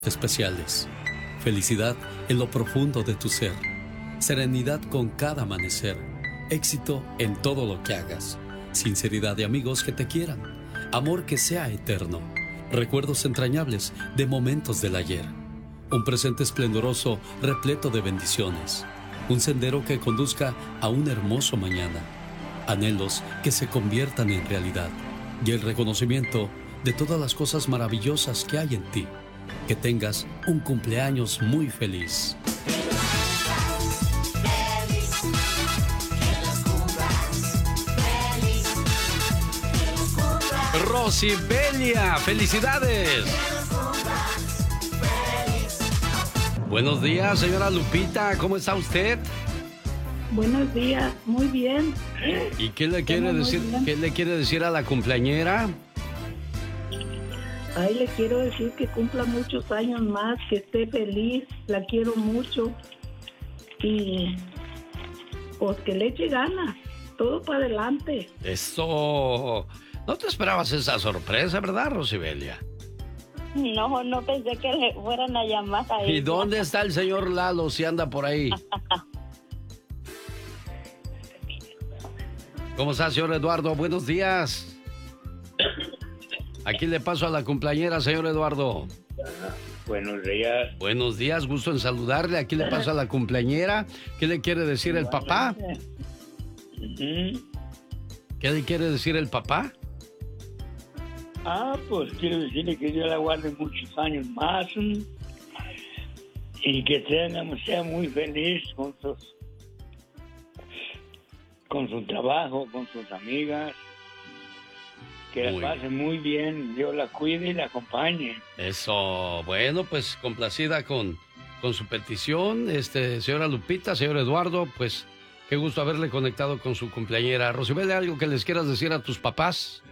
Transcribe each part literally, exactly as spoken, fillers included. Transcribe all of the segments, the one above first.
especiales. Felicidad en lo profundo de tu ser. Serenidad con cada amanecer. Éxito en todo lo que hagas. Sinceridad de amigos que te quieran. Amor que sea eterno. Recuerdos entrañables de momentos del ayer. Un presente esplendoroso repleto de bendiciones. Un sendero que conduzca a un hermoso mañana. Anhelos que se conviertan en realidad. Y el reconocimiento de todas las cosas maravillosas que hay en ti. Que tengas un cumpleaños muy feliz. Rosibelia, felicidades. Buenos días, señora Lupita, ¿cómo está usted? Buenos días, muy bien. ¿Y qué le quiere decir, qué le quiere decir a la cumpleañera? Ay, le quiero decir que cumpla muchos años más, que esté feliz, la quiero mucho y pues que le eche ganas, todo para adelante. Eso. No te esperabas esa sorpresa, ¿verdad, Rosibelia? No, no pensé que le fueran a llamar a ella. ¿Y dónde está el señor Lalo si anda por ahí? ¿Cómo está, señor Eduardo? Buenos días. Aquí le paso a la cumpleañera, señor Eduardo. Buenos días. Buenos días, gusto en saludarle. Aquí le paso a la cumpleañera. ¿Qué le quiere decir el papá? Uh-huh. ¿Qué le quiere decir el papá? Ah, pues quiero decirle que Dios la guarde muchos años más y que tenga, sea muy feliz con sus, con su trabajo, con sus amigas. Que la Muy pase muy bien, Dios la cuide y la acompañe. Eso, bueno, pues complacida con, con su petición, este, señora Lupita, señor Eduardo, pues qué gusto haberle conectado con su cumpleañera. Rosibelia, ¿algo que les quieras decir a tus papás?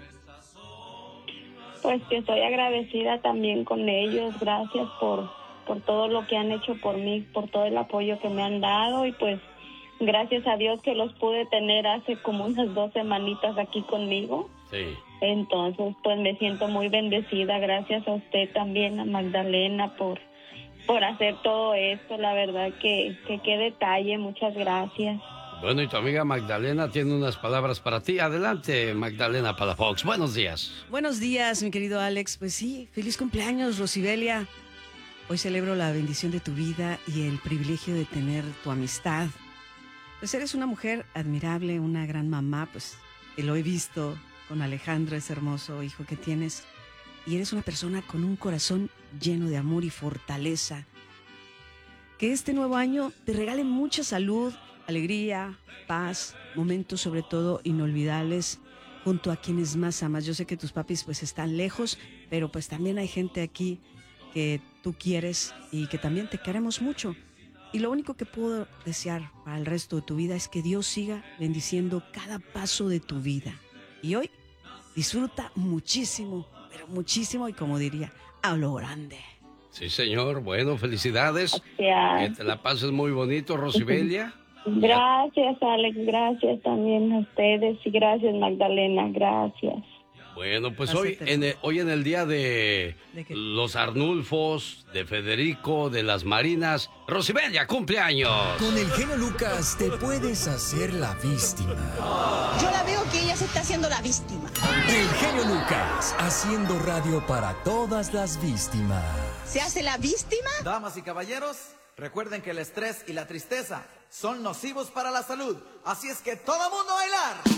Pues que estoy agradecida también con ellos, gracias por, por todo lo que han hecho por mí, por todo el apoyo que me han dado y pues gracias a Dios que los pude tener hace como unas dos semanitas aquí conmigo. Sí. Entonces, pues me siento muy bendecida, gracias a usted también, a Magdalena, por, por hacer todo esto, la verdad que, que qué detalle, muchas gracias. Bueno, y tu amiga Magdalena tiene unas palabras para ti. Adelante, Magdalena Palafox. Buenos días. Buenos días, mi querido Alex. Pues sí, feliz cumpleaños, Rosibelia. Hoy celebro la bendición de tu vida y el privilegio de tener tu amistad. Pues eres una mujer admirable, una gran mamá, pues que lo he visto con Alejandro, ese hermoso hijo que tienes. Y eres una persona con un corazón lleno de amor y fortaleza. Que este nuevo año te regale mucha salud, alegría, paz, momentos sobre todo inolvidables junto a quienes más amas. Yo sé que tus papis pues están lejos, pero pues también hay gente aquí que tú quieres y que también te queremos mucho. Y lo único que puedo desear para el resto de tu vida es que Dios siga bendiciendo cada paso de tu vida. Y hoy disfruta muchísimo, pero muchísimo y como diría, a lo grande. Sí, señor. Bueno, felicidades. Gracias. Que te la pases muy bonito, Rosibelia. Gracias, Alex, gracias también a ustedes y gracias, Magdalena, gracias. Bueno, pues hoy en, el, hoy en el día de, ¿De los Arnulfos, de Federico, de las Marinas, Rosibelia, cumpleaños. Con el genio Lucas te puedes hacer la víctima. Yo la veo que ella se está haciendo la víctima. El genio Lucas, haciendo radio para todas las víctimas. ¿Se hace la víctima? Damas y caballeros, recuerden que el estrés y la tristeza son nocivos para la salud. Así es que todo mundo a bailar.